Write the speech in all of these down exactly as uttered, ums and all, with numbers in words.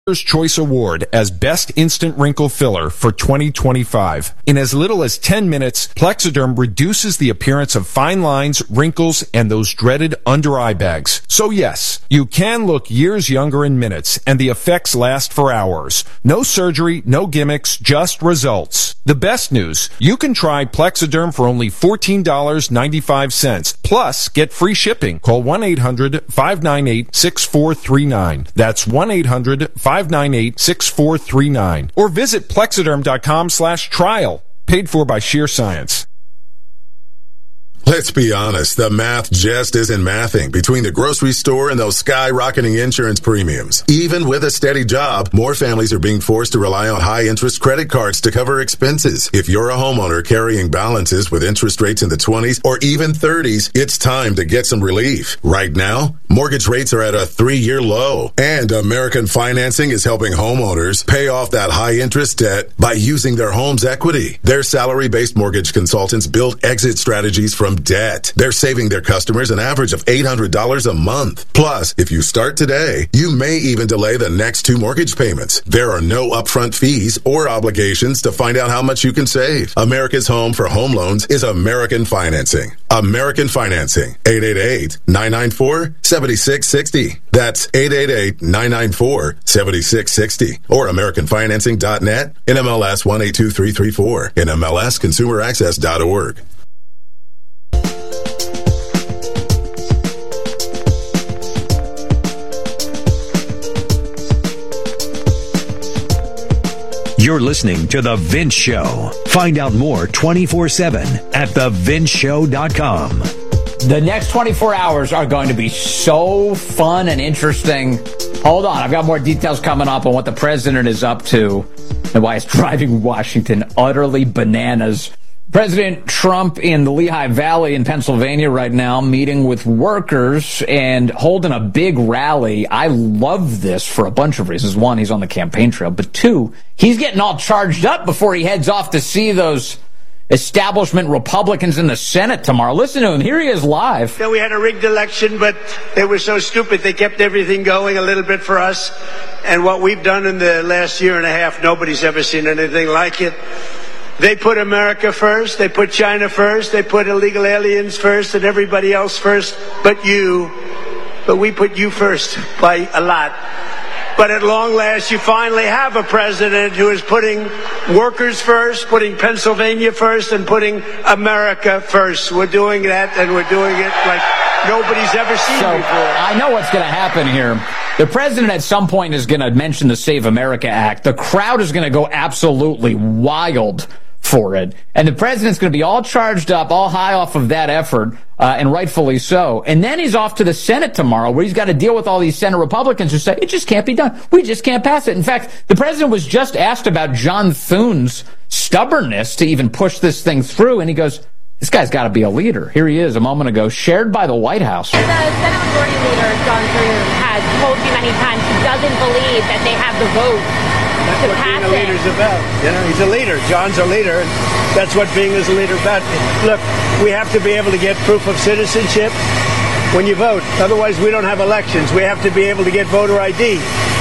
Choice Award as Best Instant Wrinkle Filler for twenty twenty-five. In as little as ten minutes, Plexiderm reduces the appearance of fine lines, wrinkles, and those dreaded under-eye bags. So yes, you can look years younger in minutes, and the effects last for hours. No surgery, no gimmicks, just results. The best news, you can try Plexiderm for only fourteen dollars and ninety-five cents, plus get free shipping. Call one eight hundred, five nine eight, six four three nine. That's one eight hundred, five nine eight, six four three nine. Or visit plexiderm.com slash trial. Paid for by Sheer Science. Let's be honest, the math just isn't mathing between the grocery store and those skyrocketing insurance premiums. Even with a steady job, more families are being forced to rely on high-interest credit cards to cover expenses. If you're a homeowner carrying balances with interest rates in the twenties or even thirties, it's time to get some relief. Right now, mortgage rates are at a three-year low, and American Financing is helping homeowners pay off that high-interest debt by using their home's equity. Their salary-based mortgage consultants build exit strategies from debt. They're saving their customers an average of eight hundred dollars a month. Plus, if you start today, you may even delay the next two mortgage payments. There are no upfront fees or obligations to find out how much you can save. America's home for home loans is American Financing. American Financing. eight eight eight, nine nine four, seven six six zero. That's eight eight eight, nine nine four, seven six six zero. Or American Financing dot net, N M L S one eight two three three four, N M L S consumer access dot org. You're listening to The Vince Show. Find out more twenty-four seven at the vince show dot com. The next twenty-four hours are going to be so fun and interesting. Hold on, I've got more details coming up on what the president is up to and why it's driving Washington utterly bananas. President Trump in the Lehigh Valley in Pennsylvania right now, meeting with workers and holding a big rally. I love this for a bunch of reasons. One, he's on the campaign trail. But two, he's getting all charged up before he heads off to see those establishment Republicans in the Senate tomorrow. Listen to him. Here he is live. Yeah, we had a rigged election, but they were so stupid they kept everything going a little bit for us. And what we've done in the last year and a half, nobody's ever seen anything like it. They put America first, they put China first, they put illegal aliens first and everybody else first, but you. But we put you first by a lot. But at long last, you finally have a president who is putting workers first, putting Pennsylvania first, and putting America first. We're doing that, and we're doing it like nobody's ever seen so, before. I know what's going to happen here. The president at some point is going to mention the Save America Act. The crowd is going to go absolutely wild for it. And the president's going to be all charged up, all high off of that effort, uh, and rightfully so. And then he's off to the Senate tomorrow, where he's got to deal with all these Senate Republicans who say, it just can't be done. We just can't pass it. In fact, the president was just asked about John Thune's stubbornness to even push this thing through, and he goes, this guy's got to be a leader. Here he is a moment ago, shared by the White House. The Senate Majority Leader, John Thune, has told you many times he doesn't believe that they have the vote. That's what being a leader's about. You know, he's a leader. John's a leader. And that's what being as a leader about. Look, we have to be able to get proof of citizenship when you vote. Otherwise, we don't have elections. We have to be able to get voter I D.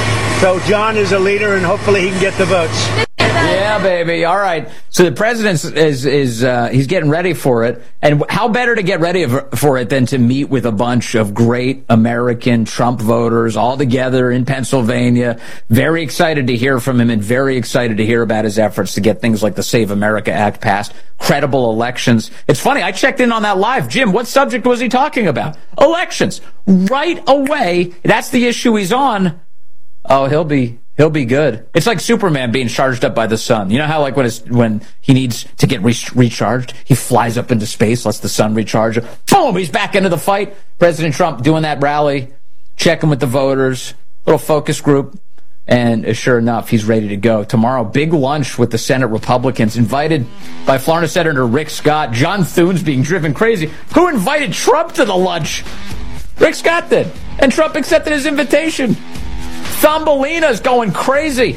So John is a leader, and hopefully he can get the votes. Yeah, baby. All right. So the president is is uh, he's getting ready for it, and how better to get ready for it than to meet with a bunch of great American Trump voters all together in Pennsylvania. Very excited to hear from him, and very excited to hear about his efforts to get things like the Save America Act passed, credible elections. It's funny. I checked in on that live. Jim, what subject was he talking about? Elections. Right away. That's the issue he's on. Oh, he'll be. He'll be good. It's like Superman being charged up by the sun. You know how, like, when it's, when he needs to get re- recharged, he flies up into space, lets the sun recharge him. Boom! He's back into the fight. President Trump doing that rally, checking with the voters, little focus group, and uh, sure enough, he's ready to go. Tomorrow, big lunch with the Senate Republicans, invited by Florida Senator Rick Scott. John Thune's being driven crazy. Who invited Trump to the lunch? Rick Scott did. And Trump accepted his invitation. Thumbelina's going crazy.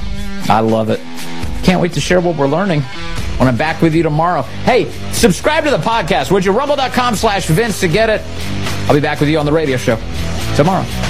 I love it. Can't wait to share what we're learning when I'm back with you tomorrow. Hey, subscribe to the podcast, would you? Rumble.com slash Vince to get it. I'll be back with you on the radio show tomorrow.